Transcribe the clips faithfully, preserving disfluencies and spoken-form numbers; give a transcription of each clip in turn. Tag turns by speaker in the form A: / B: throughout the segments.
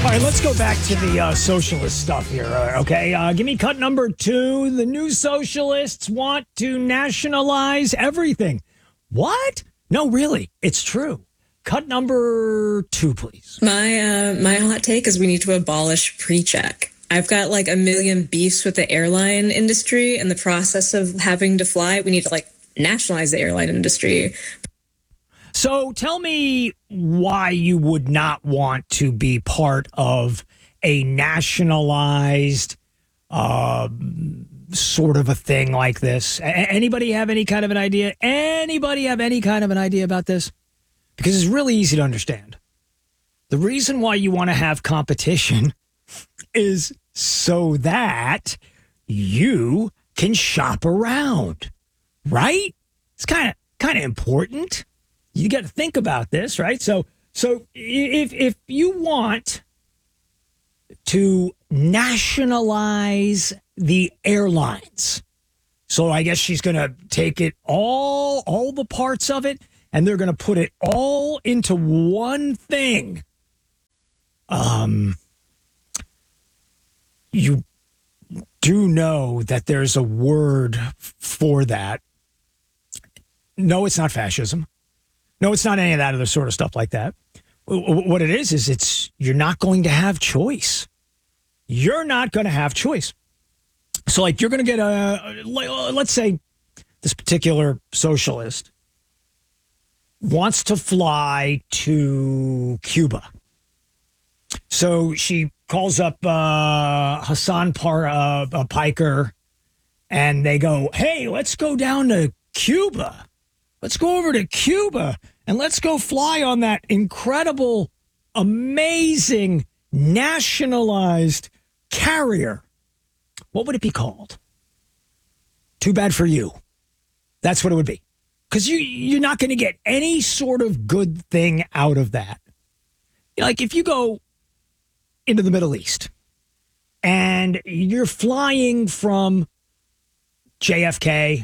A: All right, let's go back to the uh, socialist stuff here, uh, okay? Uh, give me cut number two. The new socialists want to nationalize everything. What? No, really, it's true. Cut number two, please.
B: My uh, my hot take is we need to abolish pre-check. I've got like a million beefs with the airline industry and the process of having to fly. We need to like nationalize the airline industry.
A: So tell me why you would not want to be part of a nationalized uh, sort of a thing like this. A- anybody have any kind of an idea? Anybody have any kind of an idea about this? Because it's really easy to understand. The reason why you want to have competition is so that you can shop around, right? It's kind of kind of important. You got to think about this, right? So, so if if you want to nationalize the airlines, so I guess she's going to take it all, all the parts of it, and they're going to put it all into one thing. Um, you do know that there's a word for that. No, it's not fascism. No, it's not any of that other sort of stuff like that. What it is, is it's, you're not going to have choice. You're not going to have choice. So like you're going to get a, let's say this particular socialist wants to fly to Cuba. So she calls up uh, Hassan Par, uh, uh, Piker and they go, hey, let's go down to Cuba. Let's go over to Cuba and let's go fly on that incredible, amazing, nationalized carrier. What would it be called? Too bad for you. That's what it would be. Because you, you're not going to get any sort of good thing out of that. Like if you go into the Middle East and you're flying from J F K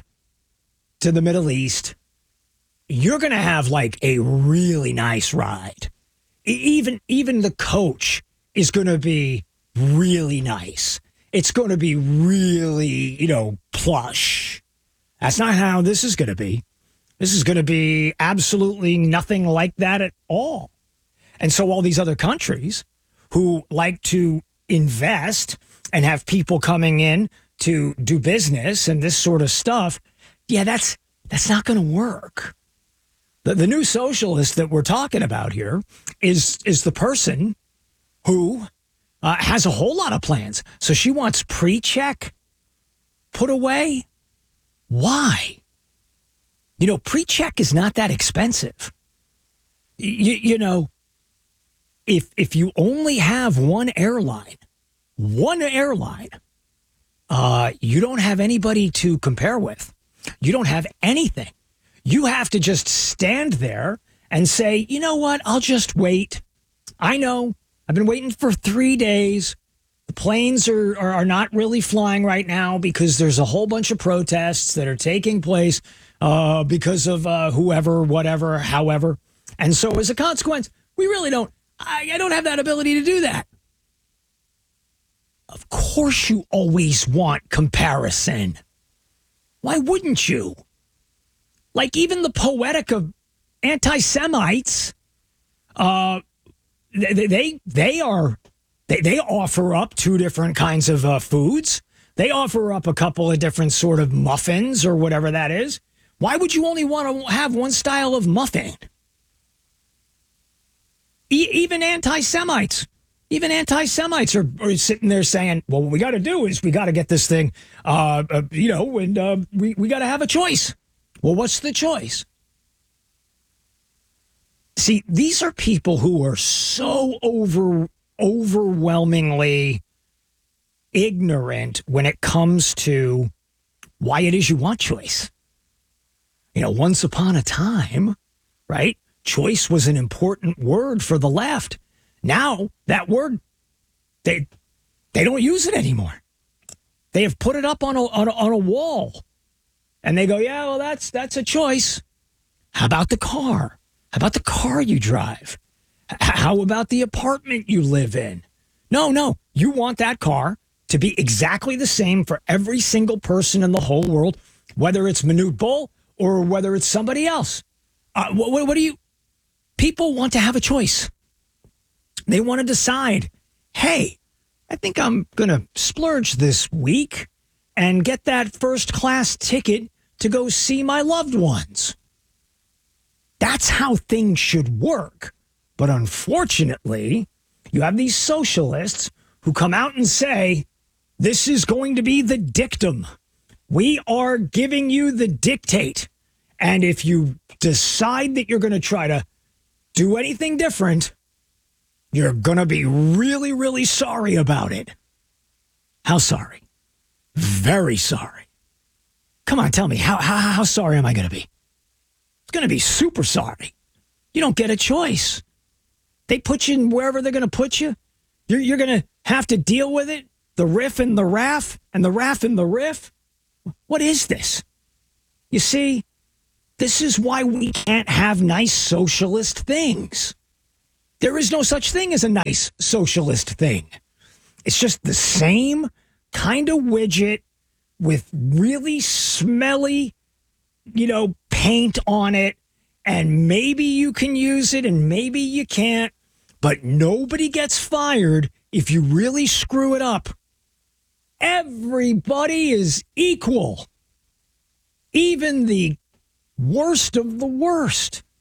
A: to the Middle East, you're going to have like a really nice ride. Even, even the coach is going to be really nice. It's going to be really, you know, plush. That's not how this is going to be. This is going to be absolutely nothing like that at all. And so all these other countries who like to invest and have people coming in to do business and this sort of stuff, yeah, that's that's not going to work. The, the new socialist that we're talking about here is is the person who uh, has a whole lot of plans. So she wants pre-check put away. Why? You know, pre-check is not that expensive. You, you know, if if you only have one airline, one airline, uh, you don't have anybody to compare with. You don't have anything. You have to just stand there and say, you know what? I'll just wait. I know. I've been waiting for three days. The planes are, are, are not really flying right now because there's a whole bunch of protests that are taking place uh, because of uh, whoever, whatever, however. And so as a consequence, we really don't, I, I don't have that ability to do that. Of course you always want comparison. Why wouldn't you? Like even the poetic of anti-Semites, uh, they, they, they are... They, they offer up two different kinds of uh, foods. They offer up a couple of different sort of muffins or whatever that is. Why would you only want to have one style of muffin? E- even anti-Semites, even anti-Semites are, are sitting there saying, well, what we got to do is we got to get this thing, uh, uh, you know, and uh, we, we got to have a choice. Well, what's the choice? See, these are people who are so over... overwhelmingly ignorant when it comes to why it is you want choice. You know, once upon a time, right, choice was an important word for the left. Now, that word, they they don't use it anymore. They have put it up on a, on a, on a wall. And they go, yeah, well, that's that's a choice. How about the car? How about the car you drive? How about the apartment you live in? No, no. You want that car to be exactly the same for every single person in the whole world, whether it's Manute Bull or whether it's somebody else. Uh, what, what, what do you... People want to have a choice. They want to decide, hey, I think I'm going to splurge this week and get that first class ticket to go see my loved ones. That's how things should work. But unfortunately, you have these socialists who come out and say, this is going to be the dictum. We are giving you the dictate. And if you decide that you're going to try to do anything different, you're going to be really, really sorry about it. How sorry? Very sorry. Come on, tell me, how, how, how sorry am I going to be? It's going to be super sorry. You don't get a choice. They put you in wherever they're going to put you. You're, you're going to have to deal with it. The riff and the raff and the raff and the riff. What is this? You see, this is why we can't have nice socialist things. There is no such thing as a nice socialist thing. It's just the same kind of widget with really smelly, you know, paint on it. And maybe you can use it and maybe you can't. But nobody gets fired if you really screw it up. Everybody is equal. Even the worst of the worst.